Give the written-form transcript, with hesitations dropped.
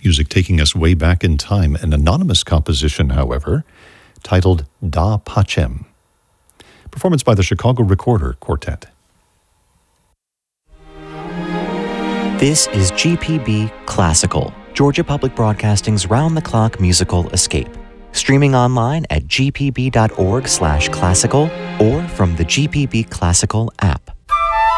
music taking us way back in time, an anonymous composition, however, titled Da Pacem. Performance by the Chicago Recorder Quartet. This is GPB Classical, Georgia Public Broadcasting's round-the-clock musical escape. Streaming online at gpb.org/classical or from the GPB Classical app.